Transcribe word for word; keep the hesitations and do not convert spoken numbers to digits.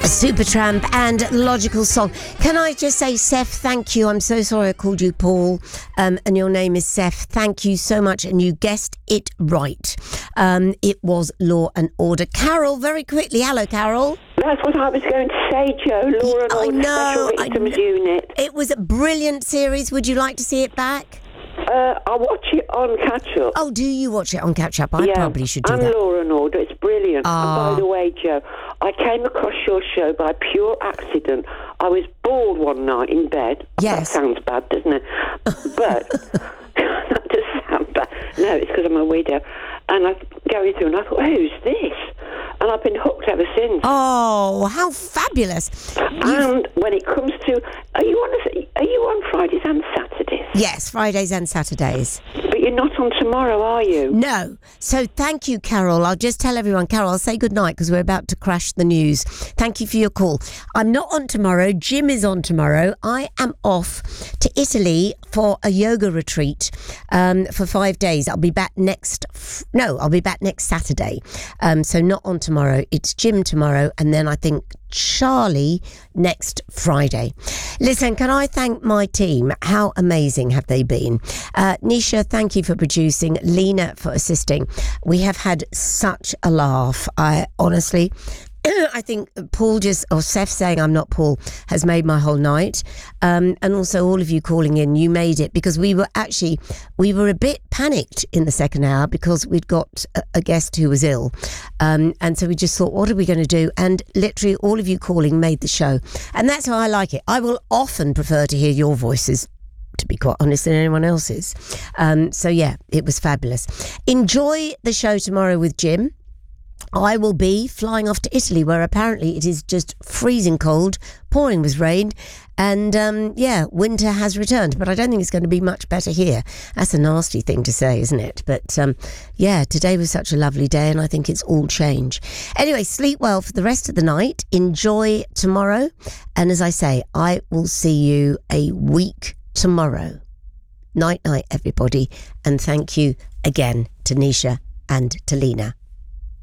Supertramp and Logical Song. Can I just say, Seth, thank you. I'm so sorry I called you Paul, um, and your name is Seth. Thank you so much, and you guessed it right. Um, it was Law and Order. Carol, very quickly. Hello, Carol. That's what I was going to say, Joe. Law and I Order know, Special Victims I know. Unit. It was a brilliant series. Would you like to see it back? Uh, I watch it on Catch Up. Oh, do you watch it on Catch Up? I yeah, probably should do and that. Law and Order. It's brilliant. Ah. And by the way, Joe, I came across your show by pure accident. I was bored one night in bed. Yes. That sounds bad, doesn't it? But that does sound bad. No, it's because I'm a widow. And I'm going through and I thought, who's this? And I've been hooked ever since. Oh, how fabulous. You've... And when it comes to... Are you on, are you on Fridays and Saturdays? Yes, Fridays and Saturdays. But you're not on tomorrow, are you? No. So thank you, Carol. I'll just tell everyone, Carol, I'll say goodnight because we're about to crash the news. Thank you for your call. I'm not on tomorrow. Jim is on tomorrow. I am off to Italy for a yoga retreat um, for five days. I'll be back next... F- no, I'll be back next Saturday. Um, so not on tomorrow. It's Jim tomorrow. And then I think Charlie next Friday. Listen, can I thank my team? How amazing have they been? Uh, Nisha, thank you for producing. Lena for assisting. We have had such a laugh. I honestly... I think Paul just, or Seth saying I'm not Paul, has made my whole night. Um, and also all of you calling in, you made it, because we were actually, we were a bit panicked in the second hour because we'd got a, a guest who was ill. Um, and so we just thought, what are we going to do? And literally all of you calling made the show. And that's how I like it. I will often prefer to hear your voices, to be quite honest, than anyone else's. Um, so yeah, it was fabulous. Enjoy the show tomorrow with Jim. I will be flying off to Italy, where apparently it is just freezing cold, pouring with rain, and um, yeah, winter has returned. But I don't think it's going to be much better here. That's a nasty thing to say, isn't it? But um, yeah, today was such a lovely day, and I think it's all change. Anyway, sleep well for the rest of the night. Enjoy tomorrow. And as I say, I will see you a week tomorrow. Night, night, everybody. And thank you again to Nisha and to Lena.